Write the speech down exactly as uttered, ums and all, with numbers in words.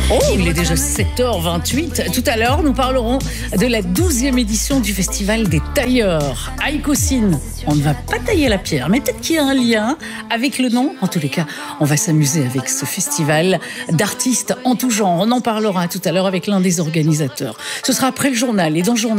Oh, il est déjà sept heures vingt-huit. Tout à l'heure, nous parlerons de la douzième édition du Festival des tailleurs. À Icosine, on ne va pas tailler la pierre, mais peut-être qu'il y a un lien avec le nom. En tous les cas, on va s'amuser avec ce festival d'artistes en tout genre. On en parlera tout à l'heure avec l'un des organisateurs. Ce sera après le journal. Et dans le journal,